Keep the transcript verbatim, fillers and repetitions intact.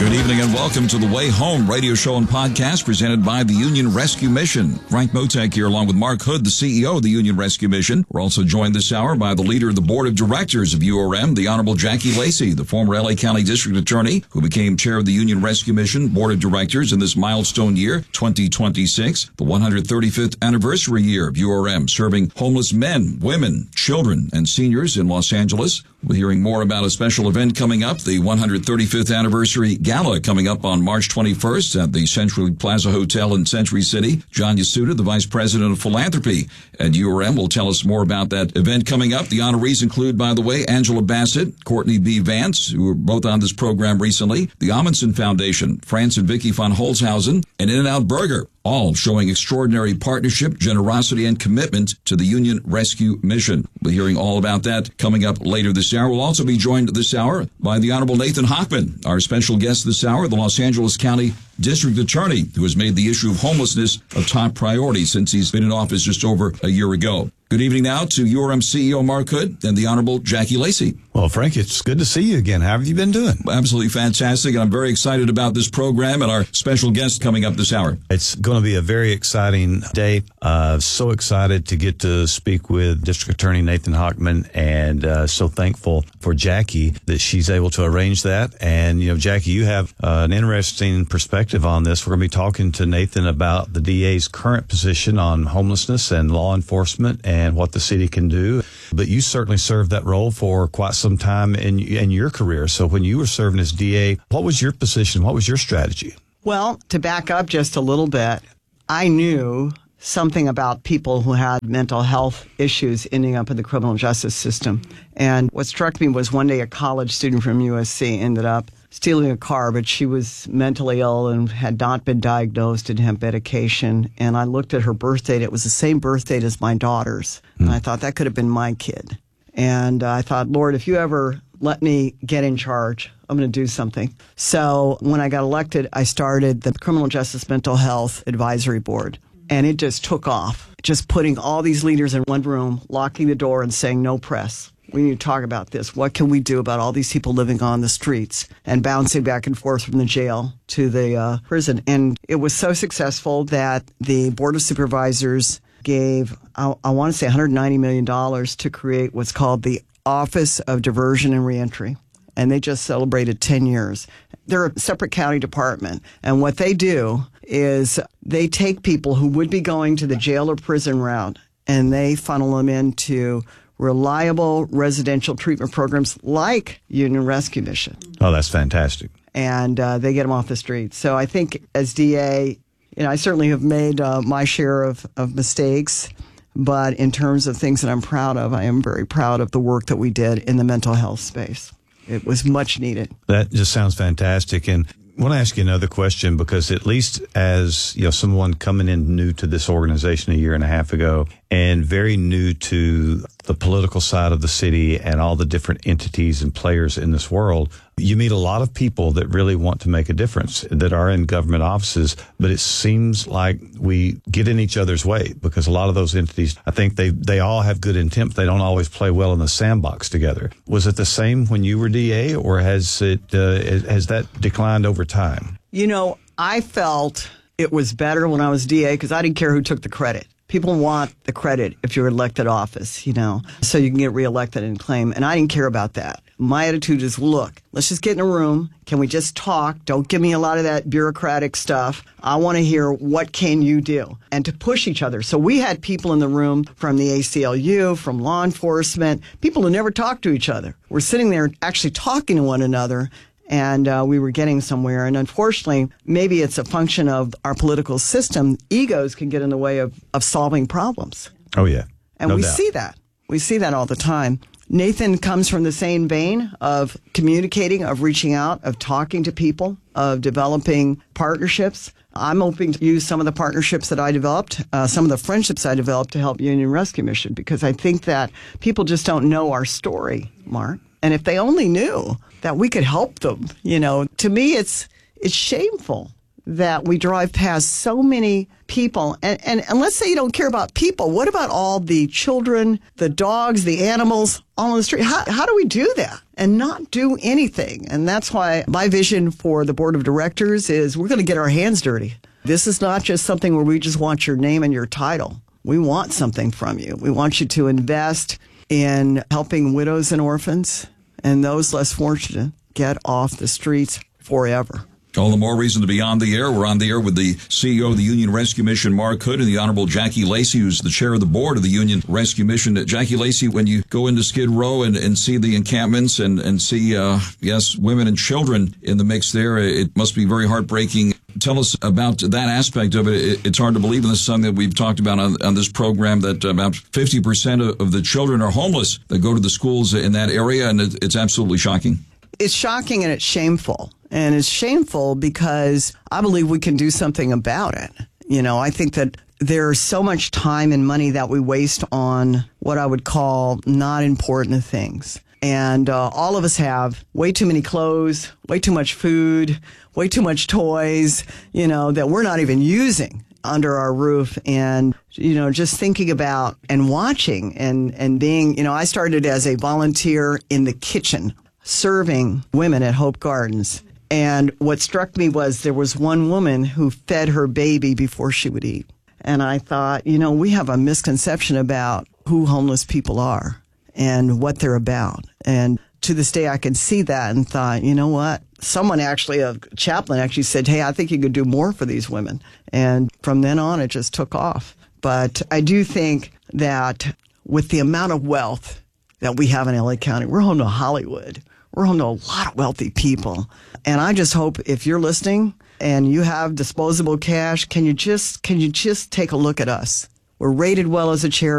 Good evening and welcome to the Way Home radio show and podcast presented by the Union Rescue Mission. Frank Motek here along with Mark Hood, the C E O of the Union Rescue Mission. We're also joined this hour by the leader of the board of directors of U R M, the Honorable Jackie Lacey, the former L A County District Attorney who became chair of the Union Rescue Mission board of directors in this milestone year, twenty twenty-six, the one hundred thirty-fifth anniversary year of U R M, serving homeless men, women, children, and seniors in Los Angeles. We're hearing more about a special event coming up, the one hundred thirty-fifth anniversary gala coming up on March twenty-first at the Century Plaza Hotel in Century City. John Yasuda, the Vice President of Philanthropy at U R M, will tell us more about that event coming up. The honorees include, by the way, Angela Bassett, Courtney B. Vance, who were both on this program recently, the Amundsen Foundation, France and Vicky von Holzhausen, and In-N-Out Burger, all showing extraordinary partnership, generosity, and commitment to the Union Rescue Mission. We'll be hearing all about that coming up later this hour. We'll also be joined this hour by the Honorable Nathan Hochman, our special guest this hour, the Los Angeles County District Attorney, who has made the issue of homelessness a top priority since he's been in office just over a year ago. Good evening now to U R M C E O Mark Hood and the Honorable Jackie Lacey. Well, Frank, it's good to see you again. How have you been doing? Absolutely fantastic, and I'm very excited about this program and our special guest coming up this hour. It's going to be a very exciting day. Uh, so excited to get to speak with District Attorney Nathan Hochman, and uh, so thankful for Jackie that she's able to arrange that. And, you know, Jackie, you have uh, an interesting perspective on this. We're going to be talking to Nathan about the D A's current position on homelessness and law enforcement and what the city can do. But you certainly served that role for quite some time in in your career. So when you were serving as D A, what was your position? What was your strategy? Well, to back up just a little bit, I knew something about people who had mental health issues ending up in the criminal justice system. And what struck me was one day a college student from U S C ended up stealing a car, but she was mentally ill and had not been diagnosed and had medication. And I looked at her birth date. It was the same birth date as my daughter's. Mm. And I thought that could have been my kid. And I thought, Lord, if you ever let me get in charge, I'm going to do something. So when I got elected, I started the Criminal Justice Mental Health Advisory Board. And it just took off, just putting all these leaders in one room, locking the door and saying, no press. We need to talk about this. What can we do about all these people living on the streets, and bouncing back and forth from the jail to the uh, prison? And it was so successful that the Board of Supervisors gave, I, I want to say, one hundred ninety million dollars to create what's called the Office of Diversion and Reentry. And they just celebrated ten years. They're a separate county department. And what they do is they take people who would be going to the jail or prison route, and they funnel them into reliable residential treatment programs like Union Rescue Mission. Oh, that's fantastic. And uh, they get them off the street. So I think as D A, you know, I certainly have made uh, my share of, of mistakes. But in terms of things that I'm proud of, I am very proud of the work that we did in the mental health space. It was much needed. That just sounds fantastic. And I want to ask you another question, because at least as, you know, someone coming in new to this organization a year and a half ago and very new to the political side of the city and all the different entities and players in this world, you meet a lot of people that really want to make a difference, that are in government offices, but it seems like we get in each other's way, because a lot of those entities, I think they, they all have good intent, but they don't always play well in the sandbox together. Was it the same when you were D A, or has it uh, has that declined over time? You know, I felt it was better when I was D A because I didn't care who took the credit. People want the credit if you're elected office, you know, so you can get reelected and claim. And I didn't care about that. My attitude is, look, let's just get in a room. Can we just talk? Don't give me a lot of that bureaucratic stuff. I want to hear, what can you do? And to push each other. So we had people in the room from the A C L U, from law enforcement, people who never talked to each other. We're sitting there actually talking to one another. And uh, we were getting somewhere. And unfortunately, maybe it's a function of our political system. Egos can get in the way of, of solving problems. Oh, yeah. And no we doubt. see that. We see that all the time. Nathan comes from the same vein of communicating, of reaching out, of talking to people, of developing partnerships. I'm hoping to use some of the partnerships that I developed, uh, some of the friendships I developed to help Union Rescue Mission, because I think that people just don't know our story, Mark. And if they only knew that we could help them, you know, to me, it's it's shameful that we drive past so many people. And, and, and let's say you don't care about people. What about all the children, the dogs, the animals all on the street? How, how do we do that and not do anything? And that's why my vision for the board of directors is we're going to get our hands dirty. This is not just something where we just want your name and your title. We want something from you. We want you to invest in helping widows and orphans and those less fortunate get off the streets forever. All the more reason to be on the air. We're on the air with the C E O of the Union Rescue Mission, Mark Hood, and the Honorable Jackie Lacey, who's the chair of the board of the Union Rescue Mission. Jackie Lacey, when you go into Skid Row and, and see the encampments and, and see, uh, yes, women and children in the mix there, it must be very heartbreaking. Tell us about that aspect of it. It's hard to believe, and this is something that we've talked about on, on this program, that about fifty percent of, of the children are homeless that go to the schools in that area, and it, it's absolutely shocking. It's shocking and it's shameful. And it's shameful because I believe we can do something about it. You know, I think that there's so much time and money that we waste on what I would call not important things. And uh, all of us have way too many clothes, way too much food, way too much toys, you know, that we're not even using under our roof. And, you know, just thinking about and watching and, and being, you know, I started as a volunteer in the kitchen serving women at Hope Gardens. And what struck me was there was one woman who fed her baby before she would eat. And I thought, you know, we have a misconception about who homeless people are and what they're about. And to this day, I can see that and thought, you know what? Someone actually, a chaplain actually said, hey, I think you could do more for these women. And from then on, it just took off. But I do think that with the amount of wealth that we have in L A County, we're home to Hollywood. We're home to a lot of wealthy people. And I just hope if you're listening and you have disposable cash, can you just can you just take a look at us? We're rated well as a charity.